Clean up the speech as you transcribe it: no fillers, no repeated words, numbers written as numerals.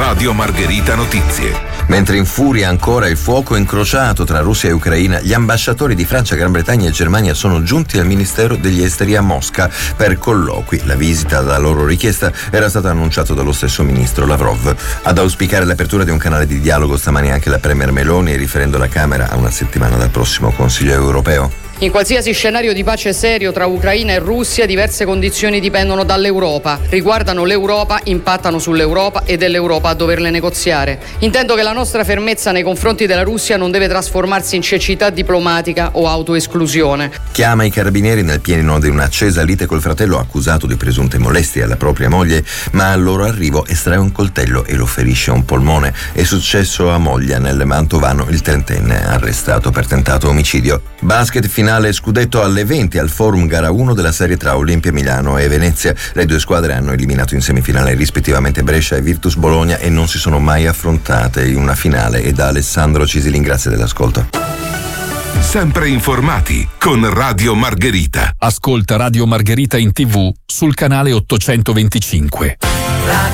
Radio Margherita Notizie. Mentre infuria ancora il fuoco incrociato tra Russia e Ucraina, gli ambasciatori di Francia, Gran Bretagna e Germania sono giunti al Ministero degli Esteri a Mosca per colloqui. La visita, da loro richiesta, era stata annunciata dallo stesso ministro Lavrov. Ad auspicare l'apertura di un canale di dialogo stamani anche la premier Meloni, riferendo la Camera a una settimana dal prossimo Consiglio europeo. In qualsiasi scenario di pace serio tra Ucraina e Russia, diverse condizioni dipendono dall'Europa, riguardano l'Europa, impattano sull'Europa ed è l'Europa a doverle negoziare. Intendo che la nostra fermezza nei confronti della Russia non deve trasformarsi in cecità diplomatica o autoesclusione. Chiama i carabinieri nel pieno di un'accesa lite col fratello accusato di presunte molestie alla propria moglie, ma al loro arrivo estrae un coltello e lo ferisce a un polmone. È successo a Moglia, nel Mantovano, il trentenne arrestato per tentato omicidio. Basket finale scudetto alle 20 al Forum Gara 1 della serie tra Olimpia Milano e Venezia. Le due squadre hanno eliminato in semifinale rispettivamente Brescia e Virtus Bologna e non si sono mai affrontate in una finale. E da Alessandro Cisilin, grazie dell'ascolto. Sempre informati con Radio Margherita. Ascolta Radio Margherita in TV sul canale 825.